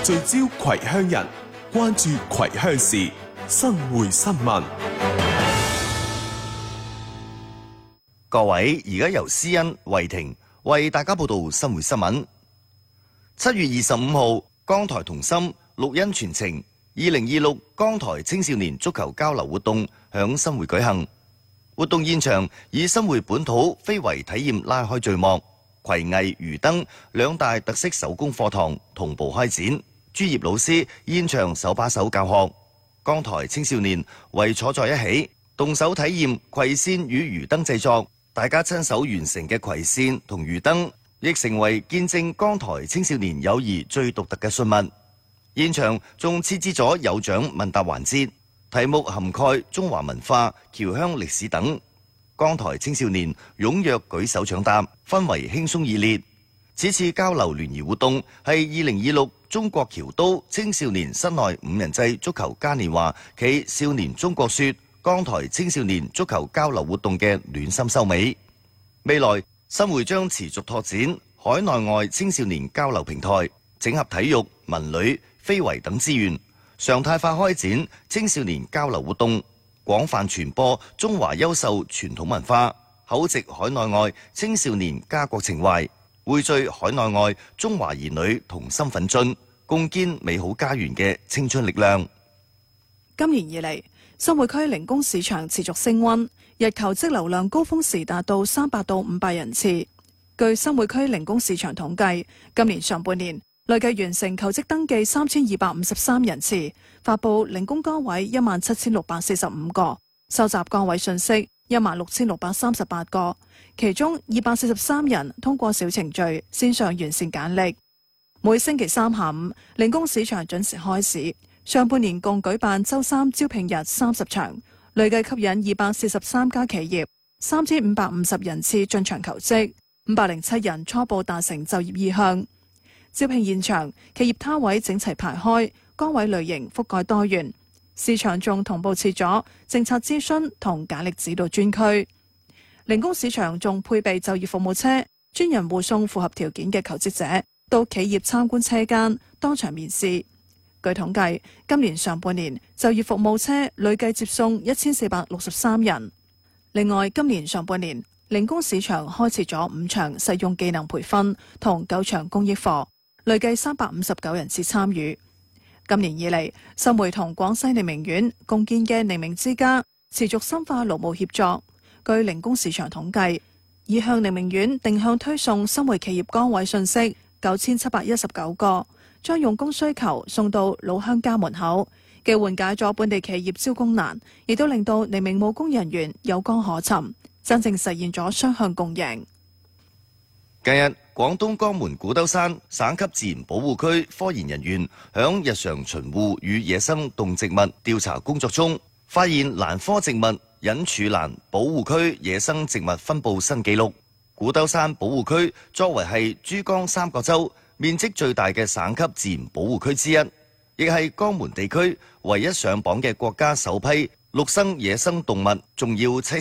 聚焦葵鄉人，關注葵鄉事，生活新聞。 各位，而家由思恩、慧婷為大家報道生活新聞。7月25號，江台同心綠茵傳情2026江台青少年足球交流活動響新會舉行。活動現場以新會本土非遺體驗拉開序幕，葵藝魚燈兩大特色手工課堂同步開展，專業老師現場手把手教學，江台青少年圍坐在一起，動手體驗葵扇與魚燈製作。大家親手完成嘅葵扇同魚燈，亦成為見證江台青少年友誼最獨特嘅信物。現場仲設置咗有獎問答環節，題目涵蓋中華文化、僑鄉歷史等。江台青少年踴躍舉手搶答，氛圍輕鬆熱烈。此次交流聯誼活動係2026中國僑都青少年室內5人制足球嘉年華暨少年中國說江台青少年足球交流活動嘅暖心收尾。未來新會將持續拓展海內外青少年交流平台，整合體育、文旅、非遺等資源，常態化開展青少年交流活動，廣泛傳播中華優秀傳統文化，厚植海內外青少年家國情懷，匯聚海內外中華兒女同心奮進，共建美好家園嘅青春力量。 今年以嚟，新會區零工市場持續升溫，日求職流量高峰時達到300到500人次。據新會區零工市場統計，今年上半年累計完成求職登記3253人次，發佈零工崗位17645個，收集崗位信息16638個，其中243人通過小程序線上完善簡歷。每星期三下午，零工市場準時開市。上半年共舉辦周3招聘日30場，累計吸引243家企業3550人次進場求職，507人初步達成就業意向。招聘現場，企業攤位整齊排開，崗位類型覆蓋多元。市場仲同步設咗政策諮詢同簡歷指導專區。零工市場仲配備就業服務車，專人護送符合條件嘅求職者到企業參觀車間當場面試。據統計，今年上半年就業服務車累計接送1463人。另外，今年上半年零工市場開設咗5場實用技能培訓同9場公益課，累計359人次參與。今年以嚟，新會同廣西寧明縣共建嘅寧明之家持續深化勞務協作。據零工市場統計，已向寧明縣定向推送新會企業崗位信息9719個，將用工需求送到老鄉家門口，既緩解咗本地企業招工難，亦都令到寧明務工人員有崗可尋，真正實現咗雙向共贏。 近日，廣東江門古兜山省級自然保護區科研人員響日常巡護與野生動植物調查工作中，發現蘭科植物隱柱蘭保護區野生植物分佈新紀錄。古兜山保護區作為係珠江三角洲面積最大嘅省級自然保護區之一，亦係江門地區唯一上榜嘅國家首批陸生野生動物重要棲